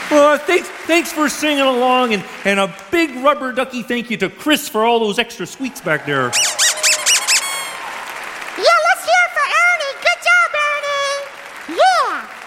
Thanks for singing along, and a big rubber ducky thank you to Chris for all those extra sweets back there.